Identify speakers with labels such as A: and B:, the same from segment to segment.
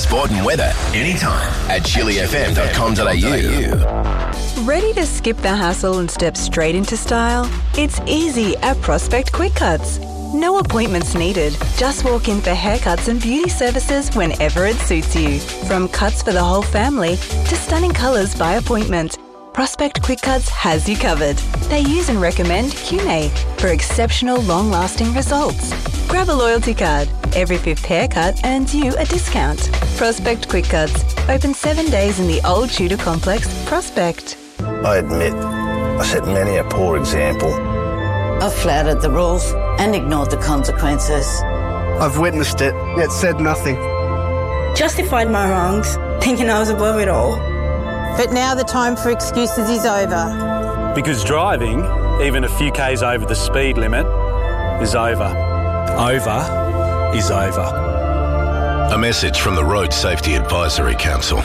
A: sport and weather anytime at chilifm.com.au.
B: Ready to skip the hassle and step straight into style? It's easy at Prospect Quick Cuts. No appointments needed. Just walk in for haircuts and beauty services whenever it suits you. From cuts for the whole family to stunning colours by appointment, Prospect Quick Cuts has you covered. They use and recommend QNA for exceptional long-lasting results. Grab a loyalty card. Every fifth haircut earns you a discount. Prospect Quick Cuts. Open 7 days in the Old Tudor Complex, Prospect.
C: I admit, I set many a poor example.
D: I've flouted the rules and ignored the consequences.
E: I've witnessed it, yet said nothing.
F: Justified my wrongs, thinking I was above it all.
G: But now the time for excuses is over.
H: Because driving, even a few k's over the speed limit, is over. Over is over.
A: A message from the Road Safety Advisory Council.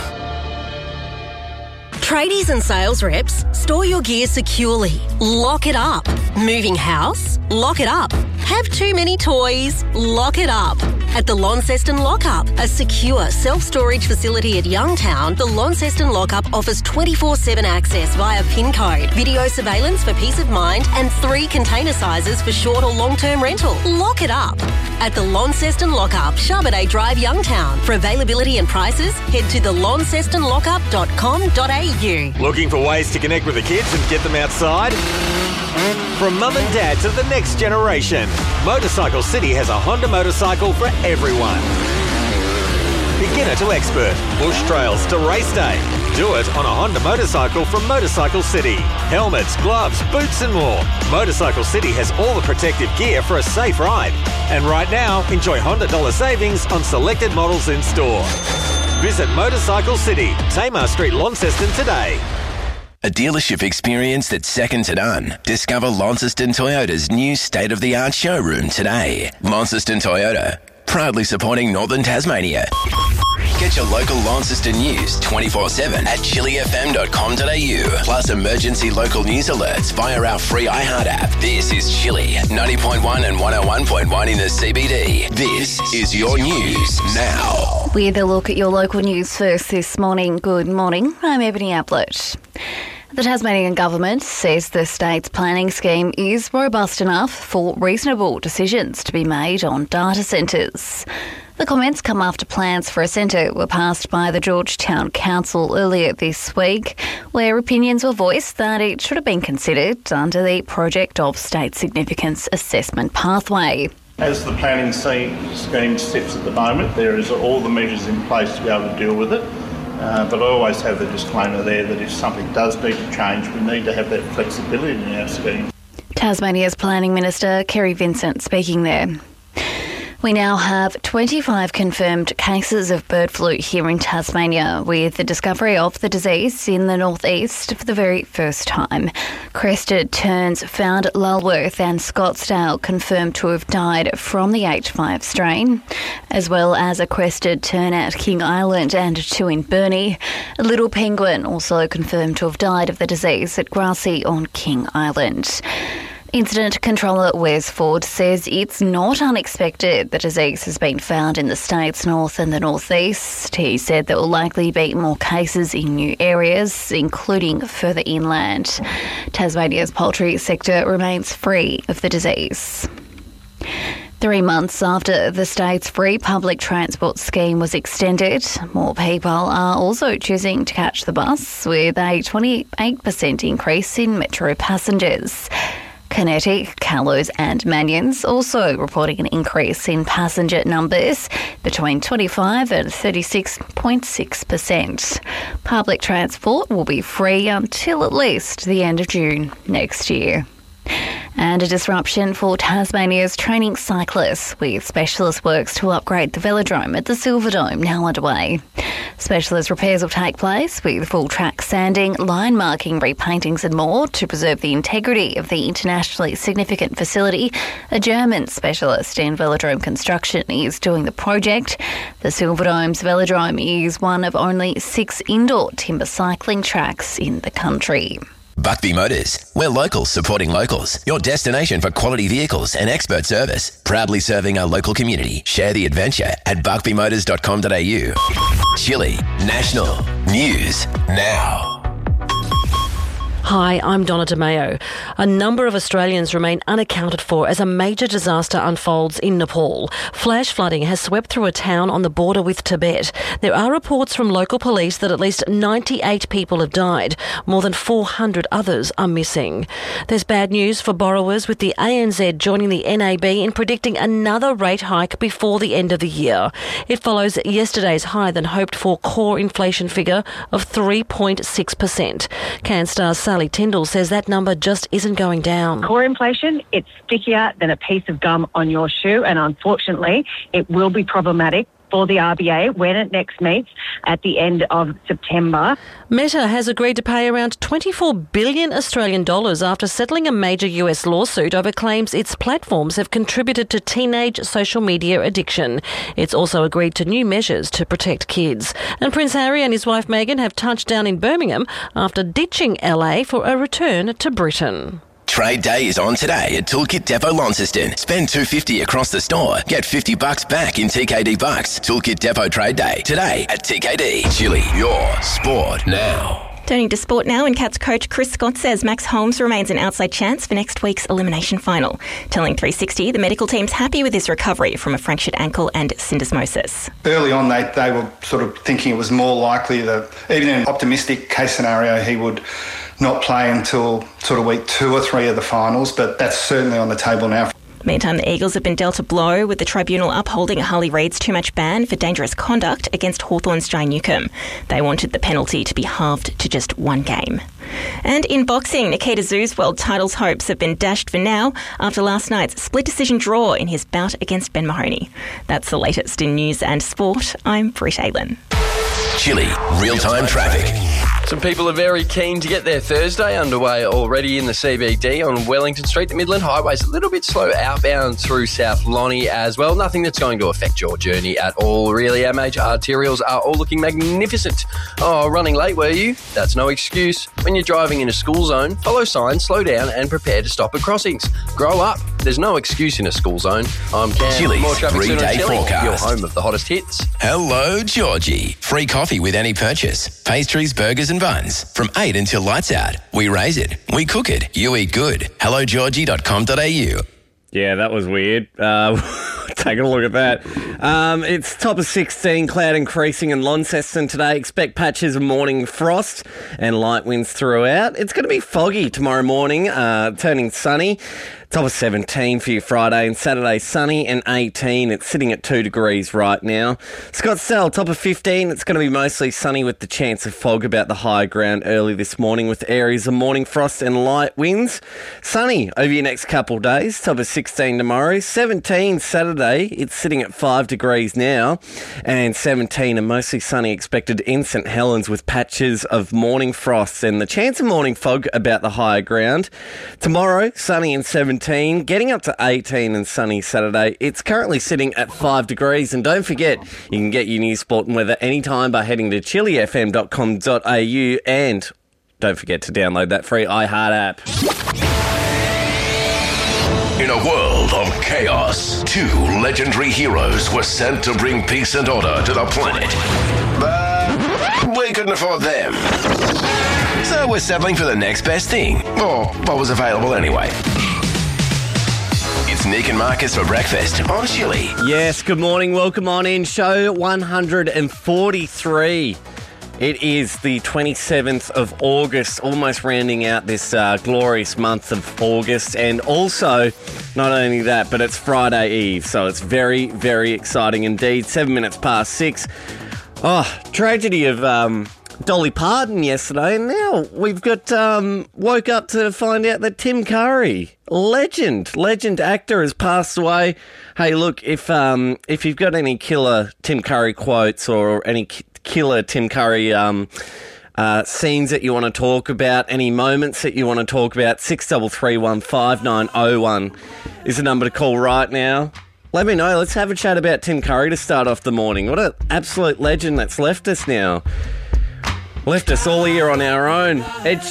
I: Tradies and sales reps, store your gear securely. Lock it up. Moving house? Lock it up. Have too many toys? Lock it up. At the Launceston Lockup, a secure self-storage facility at Youngtown, the Launceston Lockup offers 24/7 access via PIN code, video surveillance for peace of mind, and 3 container sizes for short or long-term rental. Lock it up. At the Launceston Lockup, Charbonnet Drive, Youngtown. For availability and prices, head to thelauncestonlockup.com.au.
J: Looking for ways to connect with the kids and get them outside? From mum and dad to the next generation, Motorcycle City has a Honda motorcycle for everyone. Beginner to expert, bush trails to race day. Do it on a Honda motorcycle from Motorcycle City. Helmets, gloves, boots and more. Motorcycle City has all the protective gear for a safe ride. And right now, enjoy Honda dollar savings on selected models in store. Visit Motorcycle City, Tamar Street, Launceston today.
A: A dealership experience that's second to none. Discover Launceston Toyota's new state-of-the-art showroom today. Launceston Toyota, proudly supporting Northern Tasmania. Get your local Launceston news 24/7 at chilifm.com.au. Plus emergency local news alerts via our free iHeart app. This is Chili, 90.1 and 101.1 in the CBD. This is your news now.
K: With a look at your local news first this morning. Good morning, I'm Ebony Ablett. The Tasmanian Government says the state's planning scheme is robust enough for reasonable decisions to be made on data centres. The comments come after plans for a centre were passed by the Georgetown Council earlier this week, where opinions were voiced that it should have been considered under the Project of State Significance Assessment pathway.
L: As the planning scheme sits at the moment, there is all the measures in place to be able to deal with it. But I always have the disclaimer there that if something does need to change, we need to have that flexibility in our scheme.
K: Tasmania's Planning Minister Kerry Vincent speaking there. We now have 25 confirmed cases of bird flu here in Tasmania, with the discovery of the disease in the northeast for the very first time. Crested terns found at Lulworth and Scottsdale confirmed to have died from the H5 strain, as well as a crested tern at King Island and 2 in Burnie. A little penguin also confirmed to have died of the disease at Grassy on King Island. Incident Controller Wes Ford says it's not unexpected the disease has been found in the state's north and the northeast. He said there will likely be more cases in new areas, including further inland. Tasmania's poultry sector remains free of the disease. 3 months after the state's free public transport scheme was extended, more people are also choosing to catch the bus, with a 28% increase in metro passengers. Kinetic, Callows and Mannion's also reporting an increase in passenger numbers between 25 and 36.6%. Public transport will be free until at least the end of June next year. And a disruption for Tasmania's training cyclists, with specialist works to upgrade the velodrome at the Silverdome now underway. Specialist repairs will take place with full track sanding, line marking, repaintings and more to preserve the integrity of the internationally significant facility. A German specialist in velodrome construction is doing the project. The Silverdome's velodrome is one of only 6 indoor timber cycling tracks in the country.
A: Buckby Motors. We're locals supporting locals. Your destination for quality vehicles and expert service. Proudly serving our local community. Share the adventure at buckbymotors.com.au. Chile National News Now.
M: Hi, I'm Donna DeMayo. A number of Australians remain unaccounted for as a major disaster unfolds in Nepal. Flash flooding has swept through a town on the border with Tibet. There are reports from local police that at least 98 people have died. More than 400 others are missing. There's bad news for borrowers, with the ANZ joining the NAB in predicting another rate hike before the end of the year. It follows yesterday's higher than hoped for core inflation figure of 3.6%. CanStar's Sally Tyndall says that number just isn't going down.
N: Core inflation, it's stickier than a piece of gum on your shoe, and unfortunately it will be problematic for the RBA when it next meets at the end of September.
M: Meta has agreed to pay around 24 billion Australian dollars after settling a major US lawsuit over claims its platforms have contributed to teenage social media addiction. It's also agreed to new measures to protect kids. And Prince Harry and his wife Meghan have touched down in Birmingham after ditching LA for a return to Britain.
A: Trade Day is on today at Toolkit Depot Launceston. Spend $250 across the store. Get $50 back in TKD bucks. Toolkit Depot Trade Day today at TKD. Chile, your sport now.
O: Turning to sport now, and Cats coach Chris Scott says Max Holmes remains an outside chance for next week's elimination final. Telling 360, the medical team's happy with his recovery from a fractured ankle and syndesmosis.
P: Early on, they were sort of thinking it was more likely that, even in an optimistic case scenario, he would not play until sort of week 2 or 3 of the finals, but that's certainly on the table now.
O: Meantime, the Eagles have been dealt a blow, with the tribunal upholding Harley Reid's two-match ban for dangerous conduct against Hawthorn's Jai Newcombe. They wanted the penalty to be halved to just 1 game. And in boxing, Nikita Zhu's world titles hopes have been dashed for now after last night's split decision draw in his bout against Ben Mahoney. That's the latest in news and sport. I'm Britt Aylin.
A: Chile real-time traffic.
Q: Some people are very keen to get their Thursday underway already in the CBD on Wellington Street. The Midland Highway's a little bit slow outbound through South Lonnie as well. Nothing that's going to affect your journey at all, really. Our major arterials are all looking magnificent. Oh, running late, were you? That's no excuse. When you're driving in a school zone, follow signs, slow down and prepare to stop at crossings. Grow up. There's no excuse in a school zone. I'm Cam.
A: Chile's
Q: More traffic soon on
A: 3-day
Q: Chile,
A: forecast.
Q: your home of the hottest hits.
A: Hello, Georgie. Free coffee with any purchase. Pastries, burgers and buns. From 8 until lights out. We raise it. We cook it. You eat good. HelloGeorgie.com.au.
R: Yeah, that was weird. Take a look at that. It's top of 16, cloud increasing in Launceston today. Expect patches of morning frost and light winds throughout. It's going to be foggy tomorrow morning, turning sunny. Top of 17 for your Friday, and Saturday sunny and 18. It's sitting at 2 degrees right now. Scottsdale, top of 15. It's going to be mostly sunny with the chance of fog about the high ground early this morning with areas of morning frost and light winds. Sunny over your next couple of days. Top of 16 tomorrow. 17 Saturday. It's sitting at 5 degrees now. And 17 and mostly sunny expected in St Helens with patches of morning frosts and the chance of morning fog about the higher ground. Tomorrow, sunny and 17. Getting up to 18 and sunny Saturday. It's currently sitting at 5 degrees. And don't forget, you can get your news, sport and weather anytime by heading to chilifm.com.au, and don't forget to download that free iHeart app.
S: In a world of chaos, 2 legendary heroes were sent to bring peace and order to the planet.
A: But we couldn't afford them. So we're settling for the next best thing, or what was available anyway. It's Nick and Marcus for breakfast on Chile.
R: Yes, good morning. Welcome on in. Show 143. It is the 27th of August, almost rounding out this glorious month of August. And also, not only that, but it's Friday Eve, so it's very, very exciting indeed. 7 minutes past 6. Oh, tragedy of Dolly Parton yesterday, and now we've got woke up to find out that Tim Curry, legend actor, has passed away. Hey, look, if you've got any killer Tim Curry quotes or any killer Tim Curry scenes that you want to talk about, any moments that you want to talk about, 63315901 is the number to call right now. Let me know. Let's have a chat about Tim Curry to start off the morning. What an absolute legend that's left us now. Left us all here on our own. Ed